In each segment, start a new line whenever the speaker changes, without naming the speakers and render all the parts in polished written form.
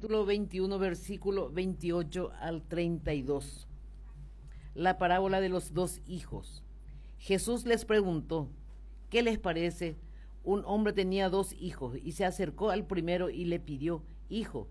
capítulo 21, versículo 28 al 32. La parábola de los dos hijos. Jesús les preguntó, ¿qué les parece? Un hombre tenía dos hijos y se acercó al primero y le pidió, hijo,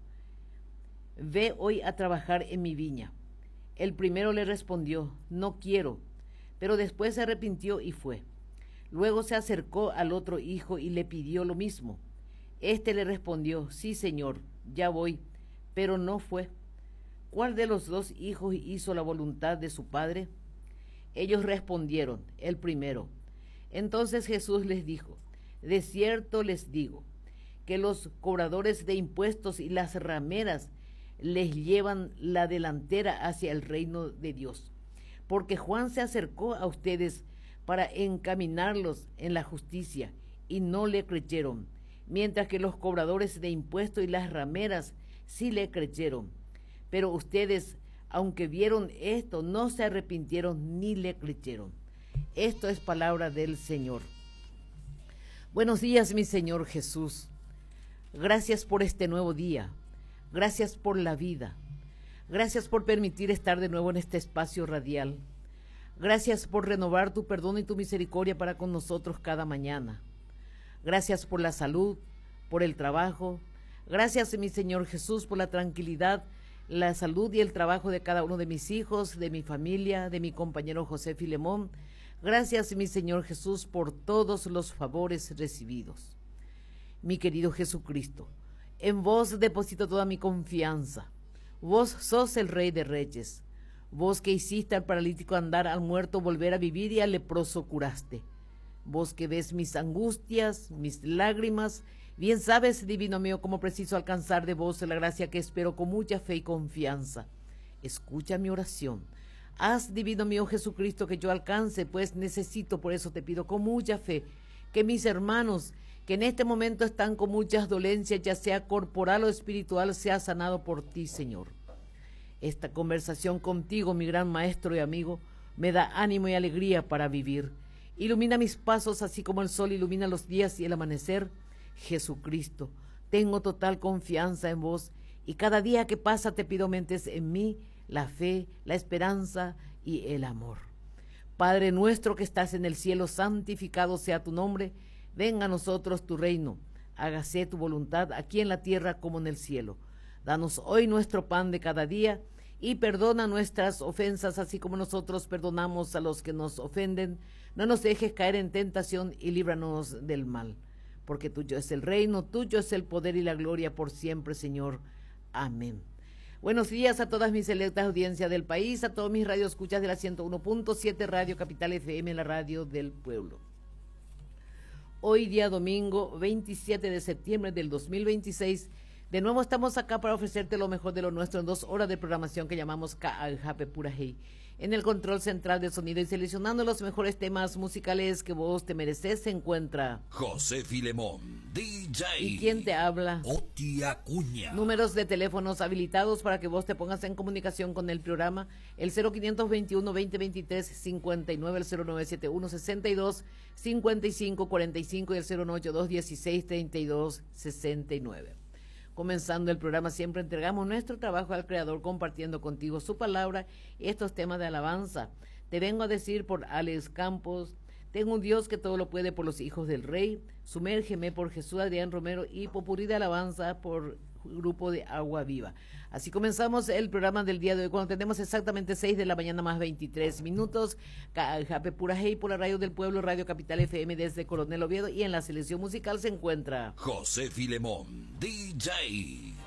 ve hoy a trabajar en mi viña. El primero le respondió, no quiero, pero después se arrepintió y fue. Luego se acercó al otro hijo y le pidió lo mismo. Este le respondió, sí, señor, ya voy, pero no fue. ¿Cuál de los dos hijos hizo la voluntad de su padre? Ellos respondieron, el primero. Entonces Jesús les dijo, de cierto les digo, que los cobradores de impuestos y las rameras les llevan la delantera hacia el reino de Dios. Porque Juan se acercó a ustedes para encaminarlos en la justicia, y no le creyeron, mientras que los cobradores de impuestos y las rameras sí le creyeron. Pero ustedes, aunque vieron esto, no se arrepintieron ni le creyeron. Esto es palabra del Señor. Buenos días, mi Señor Jesús. Gracias por este nuevo día. Gracias por la vida. Gracias por permitir estar de nuevo en este espacio radial. Gracias por renovar tu perdón y tu misericordia para con nosotros cada mañana. Gracias por la salud, por el trabajo. Gracias, mi Señor Jesús, por la tranquilidad, la salud y el trabajo de cada uno de mis hijos, de mi familia, de mi compañero José Filemón. Gracias, mi Señor Jesús, por todos los favores recibidos. Mi querido Jesucristo, en vos deposito toda mi confianza. Vos sos el Rey de Reyes. Vos que hiciste al paralítico andar, al muerto volver a vivir y al leproso curaste. Vos que ves mis angustias, mis lágrimas, bien sabes, divino mío, cómo preciso alcanzar de vos la gracia que espero con mucha fe y confianza. Escucha mi oración. Haz, divino mío Jesucristo, que yo alcance, pues necesito, por eso te pido con mucha fe, que mis hermanos, que en este momento están con muchas dolencias, ya sea corporal o espiritual, sea sanado por ti, Señor. Esta conversación contigo, mi gran maestro y amigo, me da ánimo y alegría para vivir. Ilumina mis pasos así como el sol ilumina los días y el amanecer. Jesucristo, tengo total confianza en vos y cada día que pasa te pido aumentes en mí la fe, la esperanza y el amor. Padre nuestro que estás en el cielo, santificado sea tu nombre. Venga a nosotros tu reino. Hágase tu voluntad aquí en la tierra como en el cielo. Danos hoy nuestro pan de cada día y perdona nuestras ofensas así como nosotros perdonamos a los que nos ofenden. No nos dejes caer en tentación y líbranos del mal. Porque tuyo es el reino, tuyo es el poder y la gloria por siempre, Señor. Amén. Buenos días a todas mis selectas audiencias del país, a todos mis radioescuchas de la 101.7 Radio Capital FM, la radio del pueblo. Hoy día domingo 27 de septiembre del 2026, de nuevo estamos acá para ofrecerte lo mejor de lo nuestro en 2 horas de programación que llamamos Ka'aljape Purajei. En el control central de sonido y seleccionando los mejores temas musicales que vos te mereces se encuentra
José Filemón, DJ.
¿Y quién te habla?
Oti Acuña.
Números de teléfonos habilitados para que vos te pongas en comunicación con el programa. El 0521-2023-59, el 0971-62-55-45 y el 098-216-32-69. Comenzando el programa, siempre entregamos nuestro trabajo al Creador compartiendo contigo su palabra y estos temas de alabanza. Te vengo a decir por Alex Campos, tengo un Dios que todo lo puede por los hijos del Rey, sumérgeme por Jesús Adrián Romero y Popurrí de Alabanza por Grupo de Agua Viva. Así comenzamos el programa del día de hoy cuando tenemos exactamente 6 de la mañana más 23 minutos. Jape Purajei por la radio del pueblo, Radio Capital FM desde Coronel Oviedo y en la selección musical se encuentra
José Filemón, DJ.